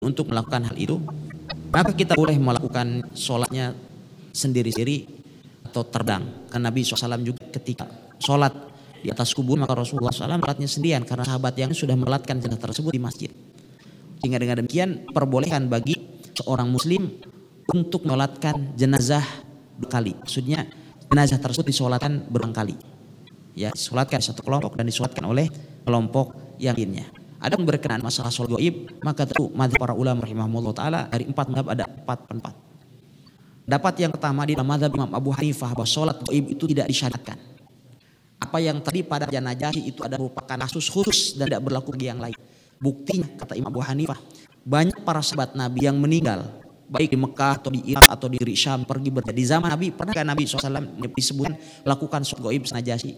untuk melakukan hal itu, maka kita boleh melakukan sholatnya sendiri-sendiri atau terdang. Karena Nabi SAW juga ketika sholat di atas kubur, maka Rasulullah SAW sholatnya sendirian karena sahabat yang sudah melatkan jenazah tersebut di masjid. Sehingga dengan demikian perbolehkan bagi seorang muslim untuk melatkan jenazah 2 kali. Maksudnya jenazah tersebut disolatkan berulang kali. Ya, disolatkan satu kelompok dan disolatkan oleh kelompok yang lainnya. Ada yang berkenaan masalah sholat gaib, maka tentu mazhab para ulama rahimahumullah taala dari 4 mazhab ada 4 pendapat. Pendapat yang pertama di dalam mazhab Imam Abu Hanifah bahwa sholat gaib itu tidak disyariatkan. Apa yang tadi pada jenazah itu ada merupakan kasus khusus dan tidak berlaku bagi yang lain. Buktinya kata Imam Abu Hanifah, banyak para sahabat Nabi yang meninggal baik di Mekah atau di Irak atau di Syam pergi berjihad. Di zaman Nabi pernahkah Nabi SAW disebutkan melakukan sholat gaib senajasi?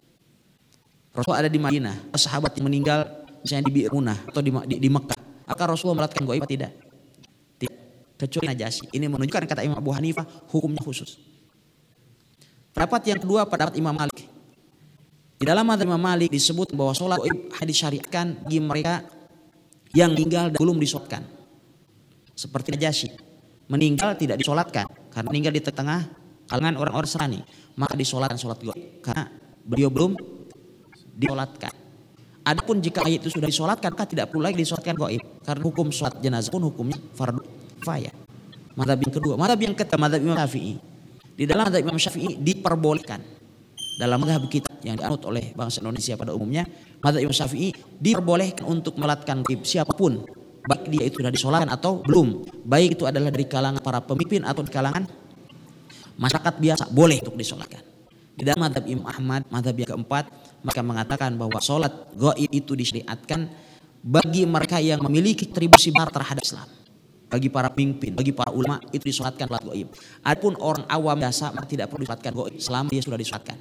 Rasul ada di Madinah, sahabat yang meninggal misalnya di Bi'runah atau di Mekah, apakah Rasulullah melakukan gaib atau tidak? Tidak, kecuali Najasyi. Ini menunjukkan kata Imam Abu Hanifah hukumnya khusus. Pendapat yang kedua pendapat Imam Malik. Di dalam mazhab Imam Malik disebut bahwa sholat gaib disyariatkan bagi mereka yang meninggal dan belum disolatkan. Seperti Najasyi, meninggal tidak disolatkan karena meninggal di tengah kalangan orang-orang Nasrani, maka disolatkan sholat gaib karena beliau belum disolatkan. Adapun jika mayit itu sudah disolatkan, maka tidak perlu lagi disolatkan gaib karena hukum sholat jenazah pun hukumnya fardu kifayah. Mazhab yang kedua, mazhab yang ketiga, mazhab Imam Syafi'i. Di dalam mazhab Imam Syafi'i diperbolehkan. Dalam mazhab kita yang dianut oleh bangsa Indonesia pada umumnya, mazhab Imam Syafi'i diperbolehkan untuk melatkan gaib siapapun, baik dia itu sudah disolatkan atau belum, baik itu adalah dari kalangan para pemimpin atau di kalangan masyarakat biasa, boleh untuk disolatkan. Di dalam mazhab Imam Ahmad, mazhab yang keempat, mereka mengatakan bahwa sholat gaib itu disyariatkan bagi mereka yang memiliki kontribusi besar terhadap Islam. Bagi para pemimpin, bagi para ulama itu disolatkan sholat gaib. Adapun orang awam biasa tidak perlu disolatkan gaib selama dia sudah disolatkan.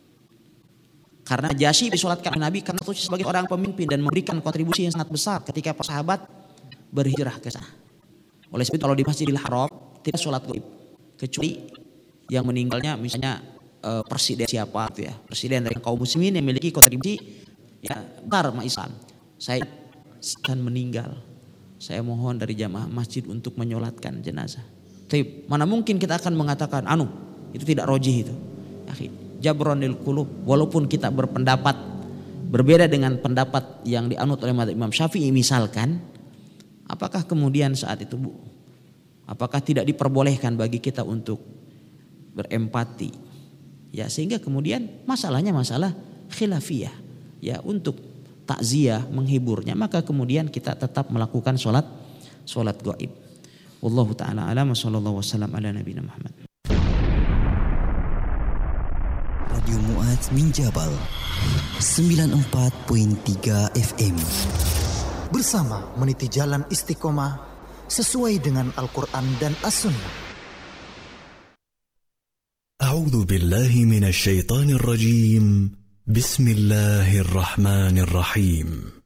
Karena Najasyi disolatkan Nabi karena itu sebagai orang pemimpin dan memberikan kontribusi yang sangat besar ketika para sahabat berhijrah ke sana. Oleh sebab itu kalau di Masjidil Haram tidak sholat gaib kecuali yang meninggalnya misalnya presiden siapa gitu ya, presiden dari kaum muslimin yang memiliki kontribusi ya besar sama Islam. Saya akan meninggal, saya mohon dari jamaah masjid untuk menyolatkan jenazah. Tapi mana mungkin kita akan mengatakan itu tidak rojih itu. Jabronil qulub, walaupun kita berpendapat berbeda dengan pendapat yang dianut oleh mazhab Imam Syafi'i misalkan, apakah kemudian saat itu apakah tidak diperbolehkan bagi kita untuk berempati? Ya, sehingga kemudian masalahnya masalah khilafiyah. Ya, untuk takziah menghiburnya, maka kemudian kita tetap melakukan sholat gaib. Wallahu taala alam, sallallahu wasallam ala nabiyina Muhammad. Radio Mu'adz min Jabal 94.3 FM. Bersama meniti jalan istiqomah sesuai dengan Al-Quran dan As-Sunnah. A'udzu billahi minasy syaithanir rajim. Bismillahirrahmanirrahim.